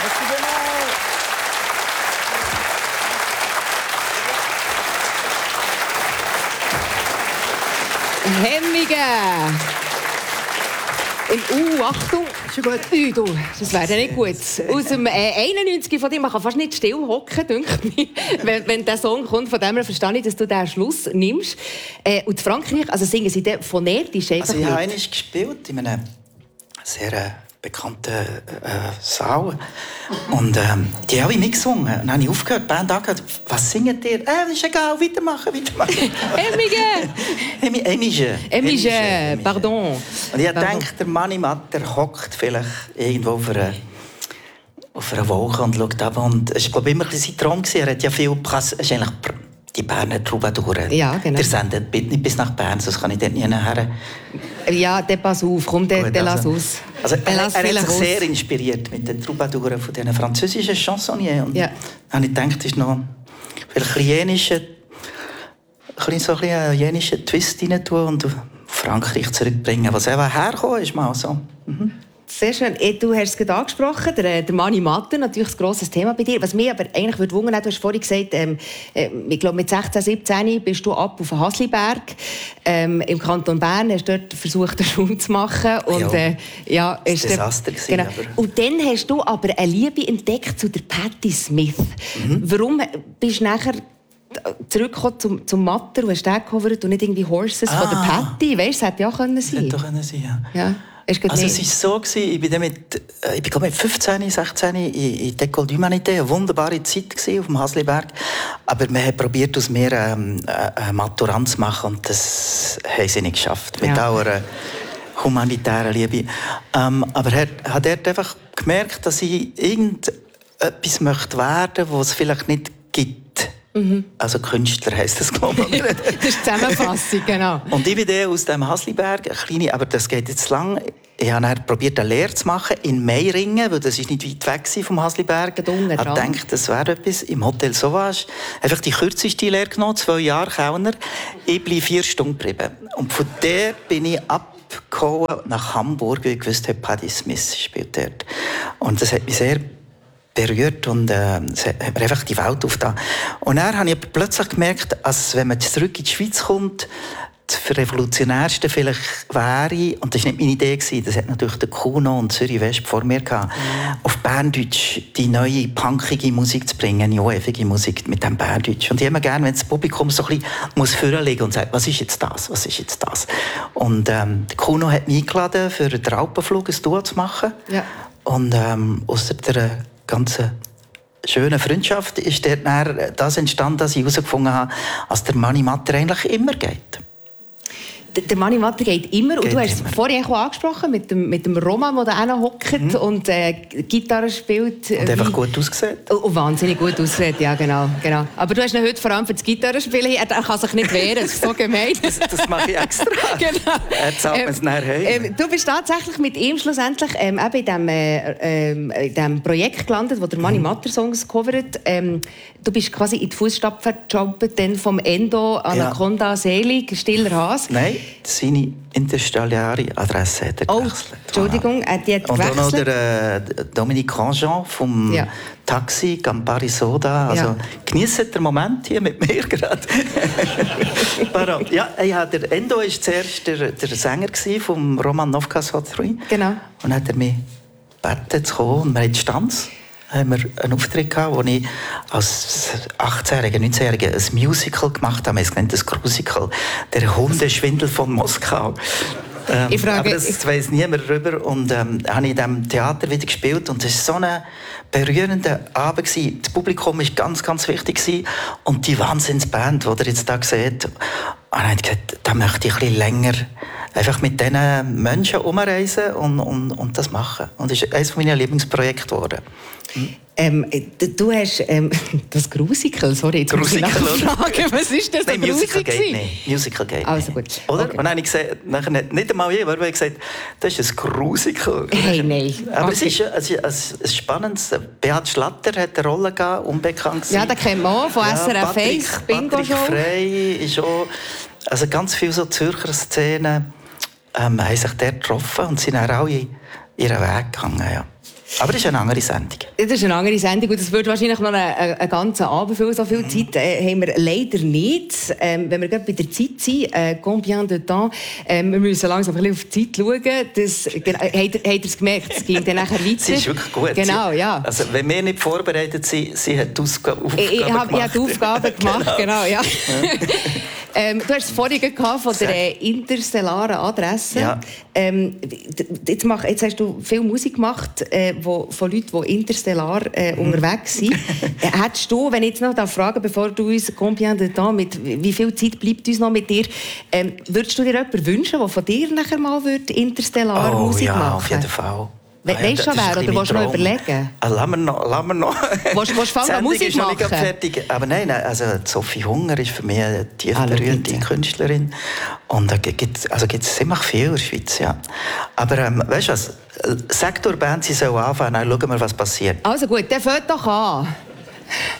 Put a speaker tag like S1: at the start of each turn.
S1: Hemmige! Achtung, schon gut. Du, das wäre nicht gut. Aus dem 91 von dir, man kann fast nicht still hocken, denke ich. Wenn der Song kommt, von dem her verstehe ich, dass du den Schluss nimmst. Und in Frankreich, also singen sie den phonetisch einfach
S2: also ich habe einmal gespielt in einem sehr bekannten Saal. Und die haben mitgesungen. Und dann habe ich aufgehört, die Band angehört. Was singt ihr? Ist egal, weitermachen.
S1: Emige, pardon.
S2: Und ich denke, der Mani Matter hockt vielleicht irgendwo auf einer Wolke und schaut ab. Und es war, glaube ich, immer sein Traum. Er hat ja viel die Berner Troubadouren.
S1: Ja, genau.
S2: Der sendet nicht bis nach Bern, sonst kann ich dort nie nachher.
S1: Ja, der pass auf, komm, der lass aus.
S2: Also, er hat sich sehr inspiriert mit den Troubadouren von diesen französischen Chansonniers. Und habe ich gedacht, das ist noch vielleicht ein jenischer Twist rein tun und Frankreich zurückbringen. Was einfach hergekommen ist, mal so.
S1: Sehr schön. Du hast es gerade angesprochen, der Mani Matter, natürlich ein grosses Thema bei dir. Was mich aber eigentlich wundern würde, du hast vorhin gesagt, ich glaube mit 16, 17 bist du ab auf den Hasliberg. Im Kanton Bern hast du dort versucht, eine Schule zu machen. Und,
S2: das war ein
S1: Desaster. Genau.
S2: Aber...
S1: Und dann hast du aber eine Liebe entdeckt zu der Patti Smith. Warum bist du nachher zurückgekommen zum Matter und hast den gecovert und nicht irgendwie Horses von der Patti? Weißt du, das hätte ja können sein.
S2: Hätte doch können sein,
S1: ja.
S2: Also es war so, ich bin mit 15, 16 in École d'Humanité, eine wunderbare Zeit auf dem Hasliberg. Aber wir haben probiert, aus mir eine Maturant zu machen und das haben sie nicht geschafft. Mit aller humanitären Liebe. Aber er hat dort einfach gemerkt, dass ich irgendetwas möchte werden, was es vielleicht nicht gibt. Also Künstler heisst das, glaube ich.
S1: Das ist die Zusammenfassung, genau.
S2: Und ich bin dann aus dem Hasliberg, aber das geht jetzt lang. Ich habe dann probiert, eine Lehre zu machen in Meiringen, weil das ist nicht weit weg vom Hasliberg. Ich habe gedacht, das wäre etwas im Hotel Sauvage. Einfach die kürzeste Lehre genommen, 2 Jahre Kellner. Ich bin 4 Stunden geblieben. Und von der bin ich abgehauen nach Hamburg, weil ich wusste, Patti Smith spielt dort. Und das hat mich sehr berührt und es hat mir einfach die Welt aufgetan. Und dann habe ich plötzlich gemerkt, dass wenn man zurück in die Schweiz kommt, das Revolutionärste vielleicht wäre, und das war nicht meine Idee, das hat natürlich der Kuno und Zürich West vor mir gehabt, auf Berndeutsch die neue punkige Musik zu bringen, eine häufige Musik mit dem Berndeutsch. Und ich habe gerne, wenn das Publikum so ein bisschen vorlegen und sagt, was ist jetzt das, was ist jetzt das? Und der Kuno hat mich eingeladen, für den Alpenflug ein Duo zu machen. Ja. Und ausser der ganzen schöne Freundschaft ist dort das entstanden, dass ich herausgefunden habe, dass der Mani Matter eigentlich immer geht.
S1: Der Mani Matter geht immer. Und du hast es vorhin auch angesprochen, mit dem Roman, der da hockt und Gitarre spielt.
S2: Und einfach gut aussieht.
S1: Und wahnsinnig gut aussieht, ja, genau. Aber du hast ihn heute vor allem für das Gitarrespielen. Er kann sich nicht wehren, das ist so gemein.
S2: Das mache ich extra.
S1: Genau.
S2: Er zahlt mir es nachher heim.
S1: Du bist tatsächlich mit ihm schlussendlich eben in diesem Projekt gelandet, wo der Mani Matter Songs covert. Du bist quasi in die Fußstapfen gejumpt vom Endo, Anaconda, Selig, Stiller Has.
S2: Nein, seine interstellare Adresse hat er gewechselt.
S1: Entschuldigung, die hat gewechselt. Und
S2: auch noch der Dominique Grandjean vom Taxi, Campari Soda. Also genießt den Moment hier mit mir gerade. Der Endo war zuerst der Sänger vom Roman Novka-Sotruy.
S1: Genau.
S2: Und hat er mich gebeten zu kommen und wir hatten Stanz. Haben wir einen Auftritt gehabt, wo ich als 18-Jähriger, 19-Jähriger ein Musical gemacht habe. Es nennt das Crucical. Der Hundeschwindel von Moskau. Aber das weiss niemand darüber. Und habe ich in diesem Theater wieder gespielt. Und es war so ein berührender Abend. Das Publikum war ganz, ganz wichtig. Und die Wahnsinnsband, die ihr jetzt hier seht. Und dann habe ich gesagt, da möchte ich ein bisschen länger einfach mit diesen Menschen umreisen und das machen. Und das ist eines meiner Lieblingsprojekte geworden.
S1: Du hast das Grusical, sorry, jetzt muss ich nachfragen, was ist das?
S2: Nein, Musical geht nicht. Musical geht
S1: also gut.
S2: Oder?
S1: Okay.
S2: Und dann habe ich gesagt, nicht einmal jemand, aber ich gesagt, das ist ein Grusical.
S1: Hey, nein.
S2: Aber es ist ein spannendes. Beat Schlatter hat eine Rolle gehabt, unbekannt.
S1: Ja, den kennt man auch von SRF 1, Bingo-Show.
S2: Patrick Frey ist auch, also ganz viele so Zürcher Szenen haben sich dort getroffen und sind auch alle ihren Weg gegangen. Ja. Aber das ist eine andere Sendung.
S1: Das ist eine andere Sendung und das wird wahrscheinlich noch einen ganzen Abend füllen. So viel Zeit haben wir leider nicht. Wenn wir gerade bei der Zeit sind, combien de temps, wir müssen langsam ein bisschen auf die Zeit schauen. Habt ihr es gemerkt? Es ging dann nachher weiter.
S2: Sie ist wirklich gut.
S1: Genau, ja.
S2: Also, wenn wir nicht vorbereitet sind, sie hat die Aufgaben gemacht.
S1: Ich habe die Aufgaben gemacht, genau ja. Du hast es vorhin von der interstellaren Adresse.
S2: Ja.
S1: Jetzt hast du viel Musik gemacht von Leuten, die interstellar unterwegs sind. Hättest du, wenn ich jetzt noch fragen, bevor du uns combien de temps, wie viel Zeit bleibt uns noch mit dir, würdest du dir jemanden wünschen, der von dir nachher mal interstellar Musik machen würde?
S2: Auf jeden Fall.
S1: Weißt du schon wer, oder willst du noch überlegen?
S2: Lass mir noch.
S1: Willst du fangen, Musik machen?
S2: Ist noch nicht fertig. Aber nein, also Sophie Hunger ist für mich eine tief berühmte Künstlerin. Und da gibt es ziemlich viel in der Schweiz, ja. Aber weißt du was? Sag der Band, sie soll anfangen, dann schauen wir, was passiert.
S1: Also gut, dann fängt doch an.